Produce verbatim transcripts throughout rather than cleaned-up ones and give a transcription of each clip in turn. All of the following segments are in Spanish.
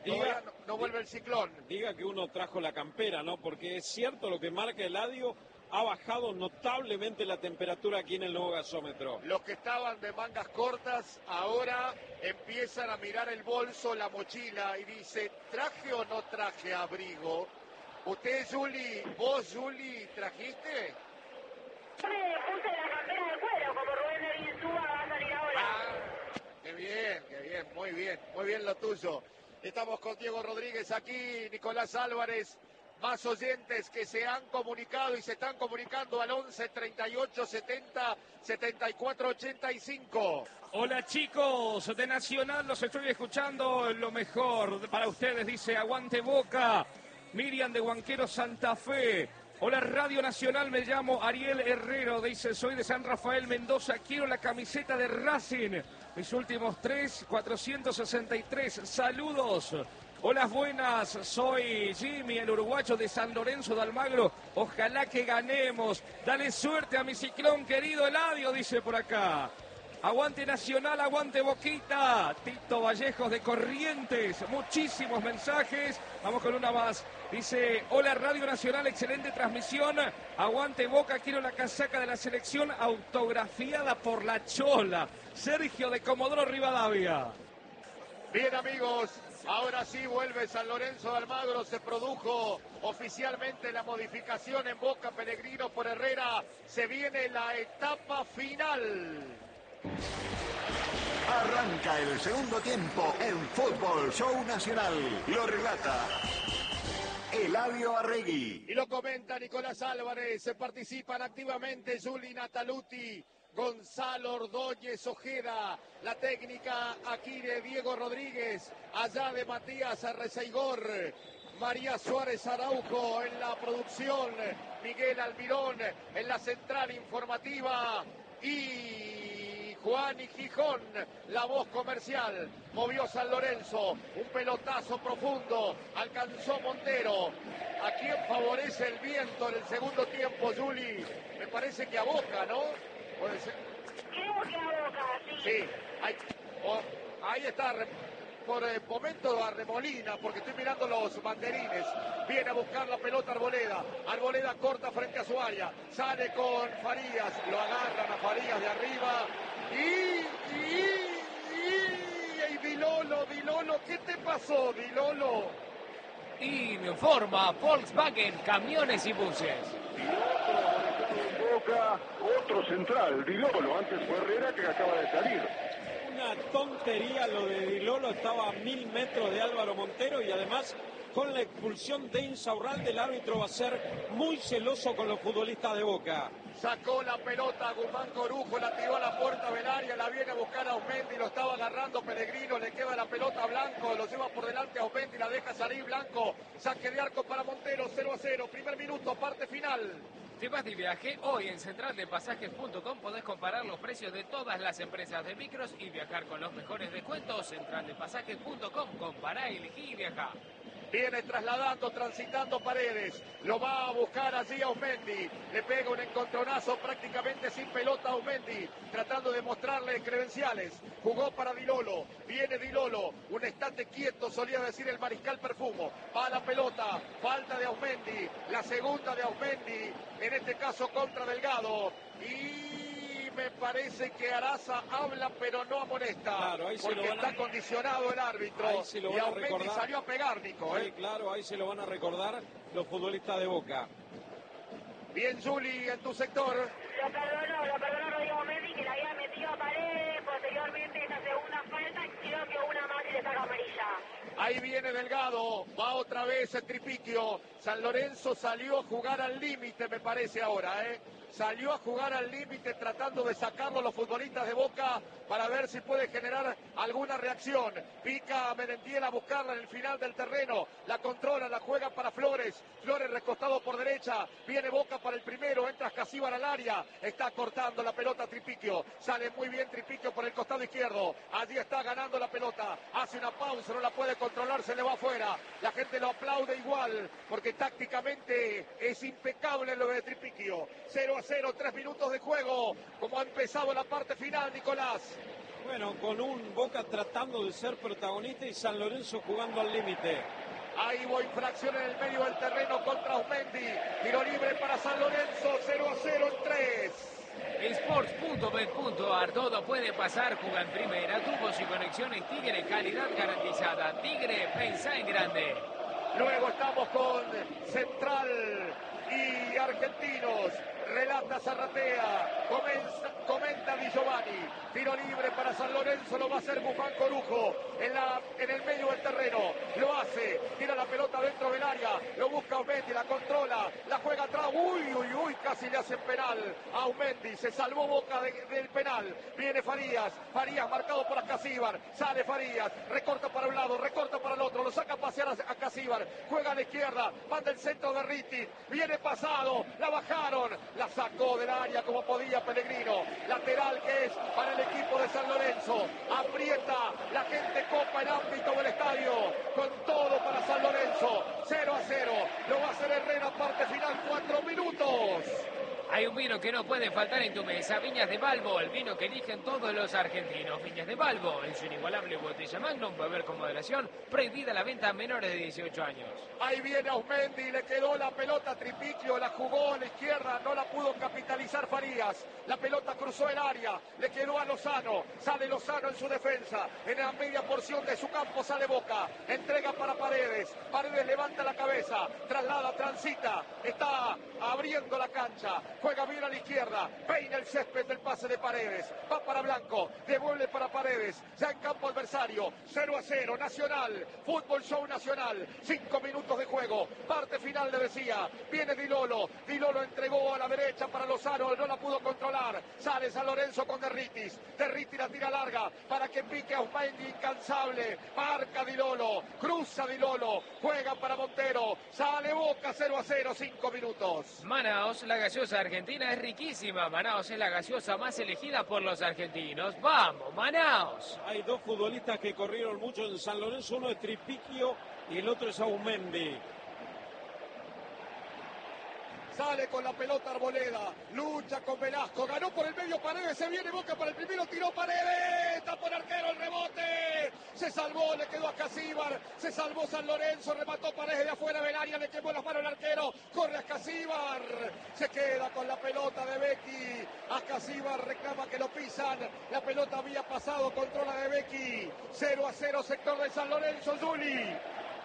Diga, no, no vuelve el ciclón. Diga que uno trajo la campera, ¿no? Porque es cierto lo que marca Eladio, ha bajado notablemente la temperatura aquí en el nuevo gasómetro. Los que estaban de mangas cortas ahora empiezan a mirar el bolso, la mochila y dice, ¿traje o no traje abrigo? ¿Usted, Juli, vos, Juli, trajiste? Yo me puse la campera de cuero, como Rubén de Insúa va a salir ahora. Ah, qué bien, qué bien, muy bien, muy bien lo tuyo. Estamos con Diego Rodríguez aquí, Nicolás Álvarez, más oyentes que se han comunicado y se están comunicando al once, treinta y ocho, setenta, setenta y cuatro, ochenta y cinco. Hola chicos de Nacional, los estoy escuchando, lo mejor para ustedes, dice Aguante Boca, Miriam de Huanquero Santa Fe. Hola Radio Nacional, me llamo Ariel Herrero, dice, soy de San Rafael Mendoza, quiero la camiseta de Racing, mis últimos tres, cuatrocientos sesenta y tres, saludos. Hola, buenas, soy Jimmy, el uruguayo de San Lorenzo de Almagro, ojalá que ganemos, dale suerte a mi ciclón querido Eladio, dice por acá. Aguante Nacional, aguante Boquita, Tito Vallejos de Corrientes, muchísimos mensajes, vamos con una más. Dice, hola Radio Nacional, excelente transmisión, aguante Boca, quiero la casaca de la selección autografiada por la Chola. Sergio de Comodoro Rivadavia. Bien amigos, ahora sí vuelve San Lorenzo de Almagro, se produjo oficialmente la modificación en Boca, Pellegrino por Herrera, se viene la etapa final. Arranca el segundo tiempo en Fútbol Show Nacional. Lo relata Eladio Arregui. Y lo comenta Nicolás Álvarez. Se participan activamente Juli Nataluti, Gonzalo Ordóñez Ojeda. La técnica aquí de Diego Rodríguez. Allá de Matías Arreceigor. María Suárez Araujo en la producción. Miguel Almirón en la central informativa. Y Juan y Gijón, la voz comercial, movió San Lorenzo, un pelotazo profundo, alcanzó Montero. ¿A quién favorece el viento en el segundo tiempo, Juli? Me parece que a Boca, ¿no? Puede ser. Creo que a Boca, sí. Sí, ahí, oh, ahí está. Por el momento a Remolina, porque estoy mirando los banderines. Viene a buscar la pelota Arboleda. Arboleda corta frente a su área. Sale con Farías. Lo agarran a Farías de arriba. Y, y, y, y Dilolo, Dilolo, ¿qué te pasó, Dilolo? Y me informa Volkswagen, camiones y buses. Y otro Boca, otro central, Dilolo. Antes fue Herrera que acaba de salir. Una tontería lo de Dilolo, estaba a mil metros de Álvaro Montero y además con la expulsión de Insaurralde el árbitro va a ser muy celoso con los futbolistas de Boca. Sacó la pelota Guzmán Corujo, la tiró a la puerta del área, la viene a buscar a Aumendi, lo estaba agarrando Pellegrino, le queda la pelota a Blanco, lo lleva por delante a Aumendi, la deja salir Blanco, saque de arco para Montero, cero a cero, primer minuto, parte final. Si vas de viaje, hoy en central de pasajes punto com podés comparar los precios de todas las empresas de micros y viajar con los mejores descuentos. central de pasajes punto com, compará, elegí y viajá. Viene trasladando, transitando Paredes, lo va a buscar allí a Aumendi, le pega un encontronazo prácticamente sin pelota a Aumendi, tratando de mostrarle credenciales, jugó para Dilolo, viene Dilolo, un estate quieto solía decir el mariscal Perfumo, va a la pelota, falta de Aumendi, la segunda de Aumendi, en este caso contra Delgado, y me parece que Araza habla pero no amonesta, claro, ahí se porque lo van a... está condicionado el árbitro, se lo y van a Aumendi recordar. salió a pegar, Nico. Sí, claro, ahí se lo van a recordar los futbolistas de Boca. Bien, Juli, en tu sector. Lo perdonó, lo perdonó Rodrigo Aumendi, que le había metido a Paredes, posteriormente esa segunda falta, y creo que una más y le saca amarilla. Ahí viene Delgado, va otra vez el Tripiquio. San Lorenzo salió a jugar al límite, me parece ahora, ¿eh? Salió a jugar al límite tratando de sacarlo los futbolistas de Boca para ver si puede generar alguna reacción. Pica a Merentiel a buscarla en el final del terreno. La controla, la juega para Flores. Flores recostado por derecha. Viene Boca para el primero, entra Escasíbar al área. Está cortando la pelota Tripiquio. Sale muy bien Tripiquio por el costado izquierdo. Allí está ganando la pelota. Hace una pausa, no la puede controlar, se le va afuera. La gente lo aplaude igual porque tácticamente es impecable lo de Tripiquio. cero a cero, tres minutos de juego. Como ha empezado la parte final, Nicolás. Bueno, con un Boca tratando de ser protagonista y San Lorenzo jugando al límite. Ahí hubo infracción en el medio del terreno contra Aumendi. Tiro libre para San Lorenzo, cero a cero en tres. Sports punto bet punto ar, todo puede pasar, juega en primera, tubos y conexiones Tigre, calidad garantizada. Tigre, pensá en grande. Luego estamos con Central y Argentinos. Relata Zarratea, comenta, comenta Di Giovanni, tiro libre para San Lorenzo, lo va a hacer Bufán Corujo en, la, en el medio del terreno, lo hace, tira la pelota dentro del área, lo busca Aumendi, la controla, la juega atrás, uy, uy, uy, casi le hacen penal a Aumendi, se salvó Boca de, del penal, viene Farías, Farías marcado por Ascasíbar, sale Farías, recorta para un lado, recorta para el otro, lo saca a pasear a Ascasíbar, juega a la izquierda, manda el centro de Ritti, viene pasado, la bajaron, la sacó del área como podía Pellegrino, lateral que es para el equipo de San Lorenzo, aprieta, la gente copa el ámbito del estadio, con todo para San Lorenzo, cero a cero, lo va a hacer Herrera, parte final, cuatro minutos. Hay un vino que no puede faltar en tu mesa, Viñas de Balbo, el vino que eligen todos los argentinos. Viñas de Balbo, en su inigualable botella Magnum, beber con moderación, prohibida la venta a menores de dieciocho años. Ahí viene Aumendi, le quedó la pelota a Tripiquio, la jugó a la izquierda, no la pudo capitalizar Farías. La pelota cruzó el área, le quedó a Lozano, sale Lozano en su defensa, en la media porción de su campo sale Boca, entrega para Paredes, Paredes levanta la cabeza, traslada, transita, está abriendo la cancha, juega bien a la izquierda, peina el césped del pase de Paredes, va para Blanco, devuelve para Paredes, ya en campo adversario, cero a cero, Nacional, Fútbol Show Nacional, cinco minutos de juego, parte final le decía, viene Di Lolo, Di Lolo entregó a la derecha para Lozano, no la pudo controlar, sale San Lorenzo con Derritis, Derritis la tira larga, para que pique a Aumendi, incansable, marca Di Lolo, cruza Di Lolo, juega para Montero, sale Boca, cero a cero, cinco minutos. Manaos, la gaseosa argentina es riquísima, Manaos es la gaseosa más elegida por los argentinos. ¡Vamos, Manaos! Hay dos futbolistas que corrieron mucho en San Lorenzo, uno es Tripiquio y el otro es Aumendi. Sale con la pelota Arboleda, lucha con Velasco, ganó por el medio Paredes, se viene Boca para el primero, tiró Paredes, está por arquero el rebote, se salvó, le quedó a Ascasíbar, se salvó San Lorenzo, remató Paredes de afuera del área, le quemó las manos el arquero, corre Ascasíbar, se queda con la pelota de Becky, Ascasíbar reclama que lo pisan, la pelota había pasado, controla de Becky, cero a cero sector de San Lorenzo, Zuli.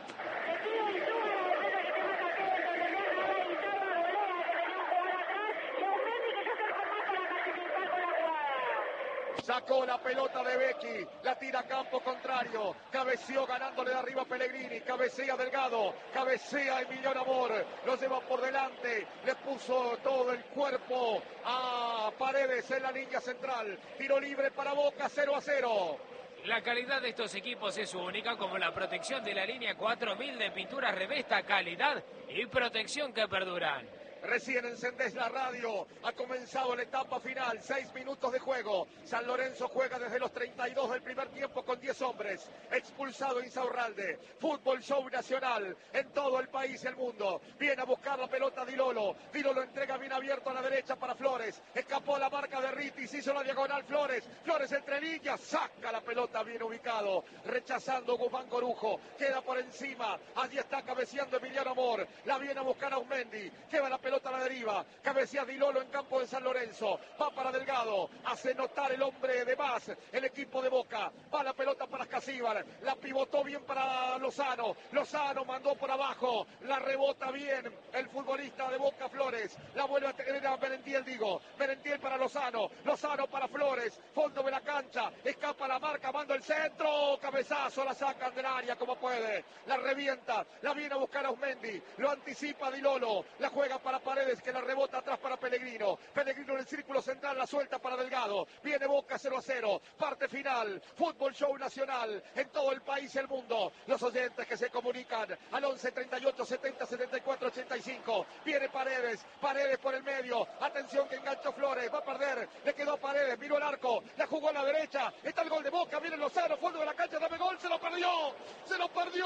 Sacó la pelota de Becky, la tira a campo contrario, cabeceó ganándole de arriba a Pellegrini, cabecea Delgado, cabecea Emiliano Amor, lo lleva por delante, le puso todo el cuerpo a Paredes en la línea central, tiro libre para Boca, cero a cero. La calidad de estos equipos es única, como la protección de la línea cuatro mil de pinturas Revesta, calidad y protección que perduran. Recién encendés la radio, ha comenzado la etapa final, seis minutos de juego. San Lorenzo juega desde los treinta y dos del primer tiempo con diez hombres. Expulsado Insaurralde. Fútbol Show Nacional en todo el país y el mundo. Viene a buscar la pelota Di Lolo. Di Lolo entrega bien abierto a la derecha para Flores. Escapó la marca de Ritis, hizo la diagonal Flores. Flores entre líneas, saca la pelota bien ubicado. Rechazando Guzmán Corujo. Queda por encima. Allí está cabeceando Emiliano Amor. La viene a buscar Aumendi. Lleva la pelota a la deriva, cabecea Di Lolo en campo de San Lorenzo, va para Delgado, hace notar el hombre de más, el equipo de Boca, va la pelota para Ascasíbar, la pivotó bien para Lozano, Lozano mandó por abajo, la rebota bien el futbolista de Boca Flores, la vuelve a tener a Merentiel, digo, Merentiel para Lozano, Lozano para Flores, fondo de la cancha, escapa la marca, manda el centro, cabezazo, la sacan del área como puede, la revienta, la viene a buscar a Aumendi, lo anticipa Di Lolo, la juega para Paredes que la rebota atrás para Pellegrino. Pellegrino en el círculo central, la suelta para Delgado. Viene Boca cero a cero. Parte final. Fútbol Show Nacional en todo el país y el mundo. Los oyentes que se comunican al once treinta y ocho setenta setenta y cuatro ochenta y cinco. Viene Paredes. Paredes por el medio. Atención que enganchó Flores. Va a perder. Le quedó a Paredes. Miró el arco. La jugó a la derecha. Está el gol de Boca. Viene Lozano. Fondo de la cancha. Dame gol. Se lo perdió. Se lo perdió.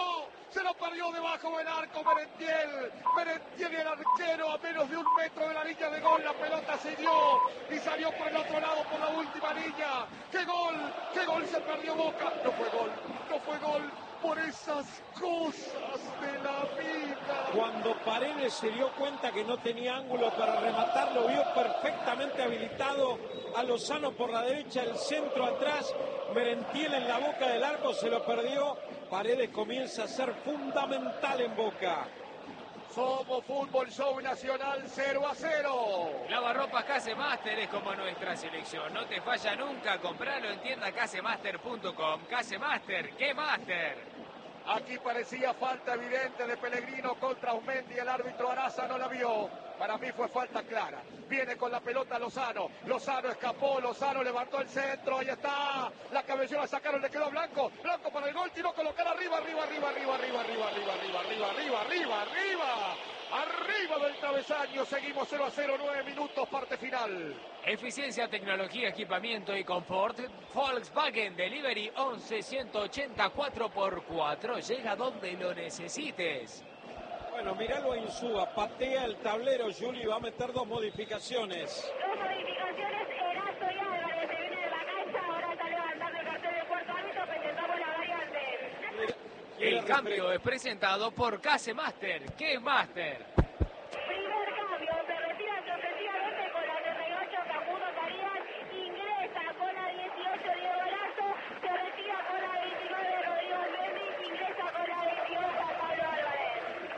se lo perdió debajo del arco Merentiel. Merentiel, el arquero, a menos de un metro de la línea de gol, la pelota siguió y salió por el otro lado por la última línea. ¡Qué gol! ¡Qué gol se perdió Boca! No fue gol, no fue gol. Por esas cosas de la vida. Cuando Paredes se dio cuenta que no tenía ángulo para rematar, lo vio perfectamente habilitado a Lozano por la derecha, el centro atrás, Merentiel en la boca del arco, se lo perdió. Paredes comienza a ser fundamental en Boca. Somos Fútbol Show Nacional cero a cero. Lavarropas Casemaster es como nuestra selección. No te falla nunca. Compralo en tienda casemaster punto com. Casemaster, ¿qué Master? Aquí parecía falta evidente de Pellegrino contra Aumendi. El árbitro Araza no la vio. Para mí fue falta clara. Viene con la pelota Lozano. Lozano escapó. Lozano levantó el centro. Ahí está. La cabellera sacaron. Le quedó Blanco. Blanco para el gol. Tiró a colocar arriba, arriba, arriba, arriba, arriba, arriba, arriba, arriba, arriba, arriba, arriba, arriba. Arriba del travesaño. Seguimos cero a cero. nueve minutos. Parte final. Eficiencia, tecnología, equipamiento y confort. Volkswagen Delivery once ciento ochenta cuatro por cuatro. Llega donde lo necesites. Bueno, miralo a Insúa, patea el tablero, Juli, va a meter dos modificaciones. Dos modificaciones, Erazo y Álvarez se viene de la cancha, ahora está levantando el cartel de cuarto árbitro, presentamos la variante. El cambio es presentado por Casemaster. ¿Qué Master? Primer cambio, se retira sorpresivamente con la treinta y ocho Caputo Carías, ingresa con la dieciocho Diego Erazo, se retira con la veintinueve Rodrigo Mendy, ingresa con la veintiocho Pablo Álvarez.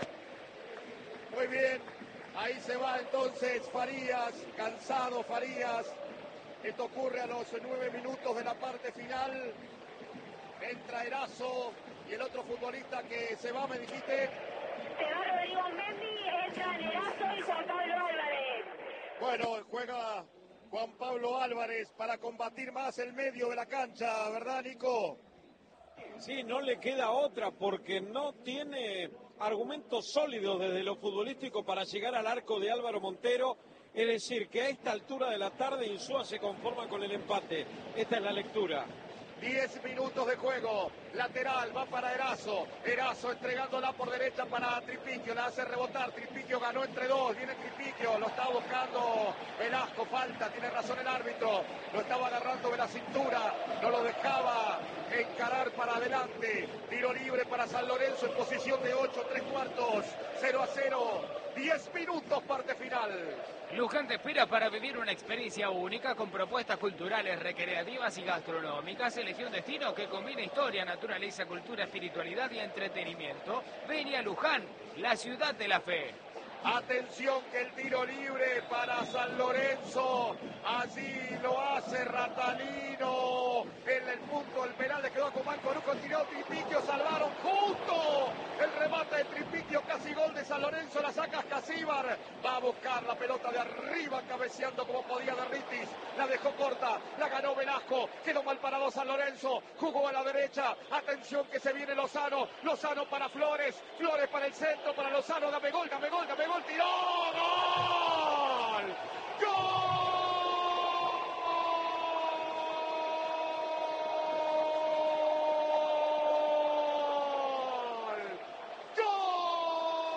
Muy bien, ahí se va entonces Farías, cansado Farías. Esto ocurre a los nueve minutos de la parte final. Entra Erazo y el otro futbolista que se va, me dijiste. Se va Rodrigo Mendy, entra Erazo y Juan Pablo Álvarez. Bueno, juega Juan Pablo Álvarez para combatir más el medio de la cancha, ¿verdad, Nico? Sí, no le queda otra porque no tiene argumentos sólidos desde lo futbolístico para llegar al arco de Álvaro Montero. Es decir, que a esta altura de la tarde Insúa se conforma con el empate. Esta es la lectura. diez minutos de juego, lateral, va para Erazo, Erazo entregándola por derecha para Tripiquio, la hace rebotar, Tripiquio ganó entre dos, viene Tripiquio, lo está buscando Velasco, falta, tiene razón el árbitro, lo estaba agarrando de la cintura, no lo dejaba encarar para adelante, tiro libre para San Lorenzo en posición de ocho, tres cuartos, cero a cero, diez minutos, parte final. Luján te espera para vivir una experiencia única con propuestas culturales, recreativas y gastronómicas. Elegí un destino que combina historia, naturaleza, cultura, espiritualidad y entretenimiento. Ven a Luján, la ciudad de la fe. Atención que el tiro libre para San Lorenzo, así lo hace Ratalino, en el punto del penal le quedó con Banco Luco, tiró Tripiquio, salvaron justo el remate de Tripiquio, casi gol de San Lorenzo, la saca Casíbar, va a buscar la pelota de arriba, cabeceando como podía Derritis, la dejó corta, la ganó Velasco, quedó mal parado San Lorenzo, jugó a la derecha, atención que se viene Lozano, Lozano para Flores, Flores para el centro, para Lozano, dame gol, dame gol, dame gol, tiró,